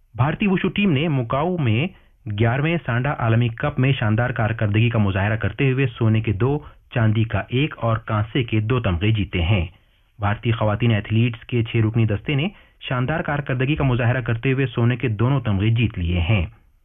भारतीय wushu team ने मुकाऊ में 11वें सांडा आलमी कप में शानदार कारकर्दगी का मुजाहरा करते हुए सोने के 2, चांदी का 1 और कांसे के 2 तमगे जीते हैं। भारतीय खवातीन एथलीट्स के 6 रुकनी दस्ते ने शानदार कारकर्दगी का मुजाहरा करते हुए सोने के दोनों तमगे जीत लिए हैं।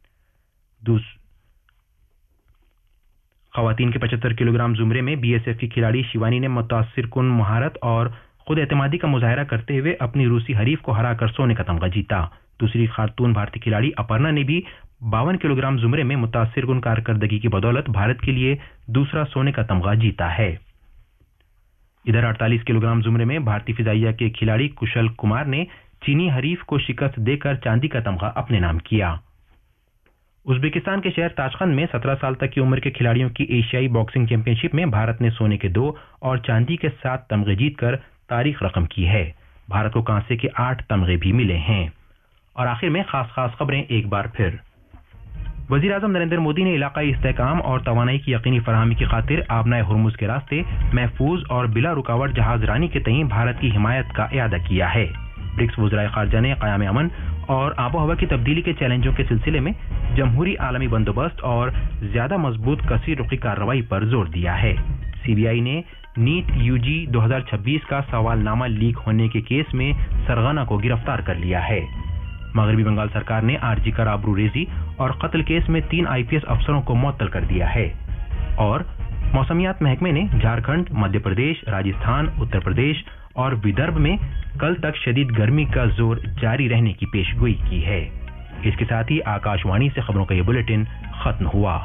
खवातीन के 75 किलोग्राम जुमरे में बीएसएफ की खिलाड़ी शिवानी ने मुतासिर कुन महारत और खुद एतमादी का मुजाहरा करते हुए अपनी रूसी हरीफ को हराकर सोने का तमगा जीता। दूसरी खातून भारतीय खिलाड़ी अपर्णा ने भी 52 किलोग्राम जुमरे में मुतासिर कुन कारकर्दगी की बदौलत भारत के लिए दूसरा सोने का तमगा जीता है। इधर 48 किलोग्राम जुमरे में भारतीय फिजाइया के खिलाड़ी कुशल कुमार ने चीनी हरीफ को शिकस्त देकर चांदी का तमगा अपने नाम किया। उज्बेकिस्तान के शहर ताशकंद में 17 साल तक की उम्र के खिलाड़ियों की एशियाई बॉक्सिंग चैंपियनशिप में भारत ने सोने के 2 और चांदी के 7 तमगे जीतकर तारीख रकम की है। भारत को कांसे के 8 तमगे भी मिले हैं। और आखिर में खास खबरें एक बार फिर। वजीर आजम नरेंद्र मोदी ने इलाकाई इस्तेहकाम और तवानाई की यकीनी फराहमी की खातिर आबनाए हुर्मुज के रास्ते महफूज और बिला रुकावट जहाज रानी के तईं भारत की हिमायत का इयादा किया है। ब्रिक्स वज़राए ख़ारजा ने क़याम अमन और आबो हवा की तब्दीली के चैलेंजों के सिलसिले में जमहूरी आलमी बंदोबस्त और ज्यादा मजबूत कसीर रुखी कार्रवाई पर जोर दिया है। सीबीआई ने नीट यूजी 2026 का सवालनामा लीक होने के केस में सरगना को गिरफ्तार कर लिया है। मगरबी बंगाल सरकार ने आरजी कर आबरूरेजी और कत्ल केस में 3 आईपीएस अफसरों को मुअत्तल कर दिया है। और मौसमियात महकमे ने झारखंड, मध्य प्रदेश, राजस्थान, उत्तर प्रदेश और विदर्भ में कल तक शदीद गर्मी का जोर जारी रहने की पेशगोई की है। इसके साथ ही आकाशवाणी से खबरों का ये बुलेटिन खत्म हुआ।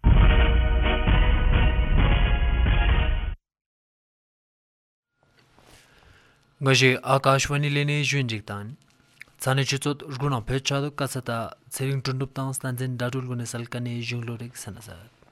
गजे आकाशवाणी लेने जुंजितान साने चिचोत गुना पेचादो कसता सेरिंग टुंडुप तांस तांजेन डाडुल गुने सलकने जुंगलोरिक सनसा